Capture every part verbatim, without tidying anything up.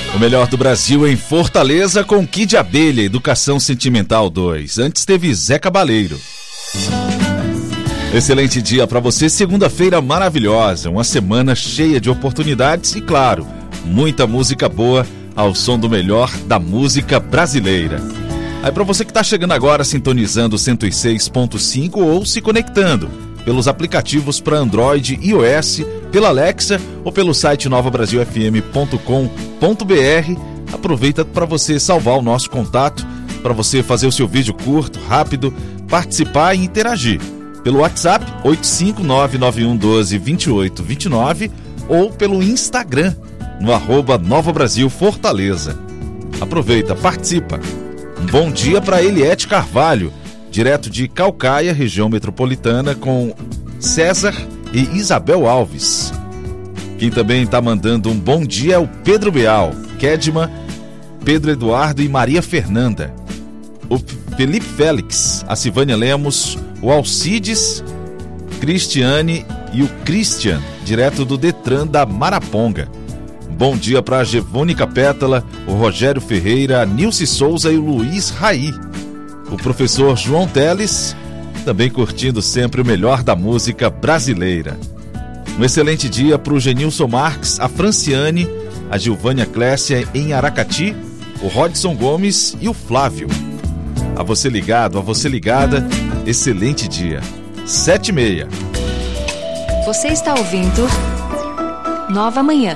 O melhor do Brasil em Fortaleza com Kid Abelha, Educação Sentimental dois. Antes teve Zé Cabaleiro. Excelente dia para você, segunda-feira maravilhosa, uma semana cheia de oportunidades e, claro, muita música boa ao som do melhor da música brasileira. Aí para você que está chegando agora, sintonizando cento e seis ponto cinco ou se conectando pelos aplicativos para Android e iOS, pela Alexa ou pelo site nova brasil f m ponto com ponto b r, aproveita para você salvar o nosso contato, para você fazer o seu vídeo curto, rápido, participar e interagir. Pelo WhatsApp oito cinco nove nove um um dois dois oito dois nove ou pelo Instagram, no arroba Nova Brasil Fortaleza. Aproveita, participa. Um bom dia para Eliette Carvalho, direto de Caucaia, região metropolitana, com César e Isabel Alves. Quem também está mandando um bom dia é o Pedro Beal, Kedma, Pedro Eduardo e Maria Fernanda. O Felipe Félix, a Silvânia Lemos, o Alcides, Cristiane e o Christian, direto do Detran da Maraponga. Bom dia para a Gevônica Pétala, o Rogério Ferreira, a Nilce Souza e o Luiz Raí. O professor João Teles, também curtindo sempre o melhor da música brasileira. Um excelente dia para o Genilson Marques, a Franciane, a Gilvânia Clécia em Aracati, o Rodson Gomes e o Flávio. A você ligado, a você ligada, excelente dia. Sete e meia. Você está ouvindo Nova Manhã.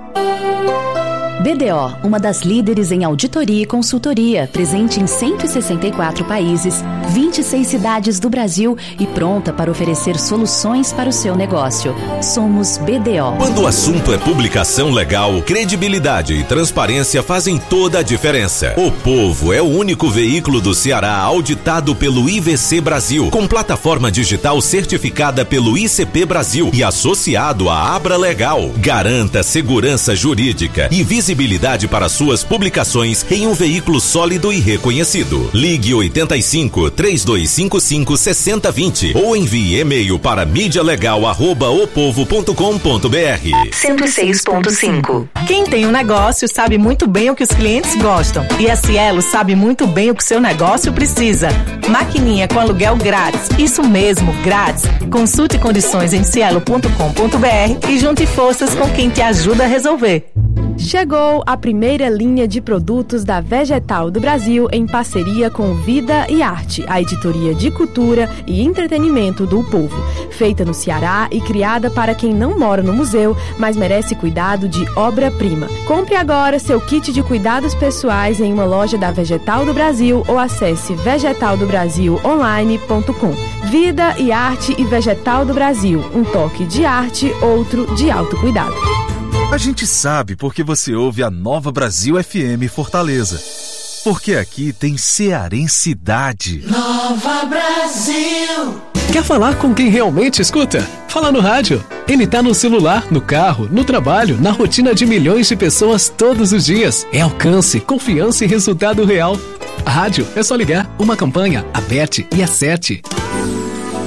B D O, uma das líderes em auditoria e consultoria, presente em cento e sessenta e quatro países, vinte e seis cidades do Brasil e pronta para oferecer soluções para o seu negócio. Somos B D O. Quando o assunto é publicação legal, credibilidade e transparência fazem toda a diferença. O Povo é o único veículo do Ceará auditado pelo I V C Brasil, com plataforma digital certificada pelo I C P Brasil e associado à Abra Legal. Garanta segurança jurídica e visibilidade para suas publicações em um veículo sólido e reconhecido. Ligue oito cinco, três dois cinco cinco, seis zero dois zero ou envie e-mail para mídia legal arroba o povo ponto com ponto b r. cento e seis ponto cinco. Quem tem um negócio sabe muito bem o que os clientes gostam. E a Cielo sabe muito bem o que o seu negócio precisa. Maquininha com aluguel grátis. Isso mesmo, grátis. Consulte condições em cielo ponto com ponto b r e junte forças com quem te ajuda a resolver. Chegou a primeira linha de produtos da Vegetal do Brasil em parceria com Vida e Arte, a editoria de cultura e entretenimento do povo. Feita no Ceará e criada para quem não mora no museu, mas merece cuidado de obra-prima. Compre agora seu kit de cuidados pessoais em uma loja da Vegetal do Brasil ou acesse vegetal do brasil online ponto com. Vida e Arte e Vegetal do Brasil, um toque de arte, outro de autocuidado. A gente sabe porque você ouve a Nova Brasil F M Fortaleza. Porque aqui tem cearensidade. Nova Brasil. Quer falar com quem realmente escuta? Fala no rádio. Ele tá no celular, no carro, no trabalho, na rotina de milhões de pessoas todos os dias. É alcance, confiança e resultado real. A rádio é só ligar, uma campanha, aperte e acerte.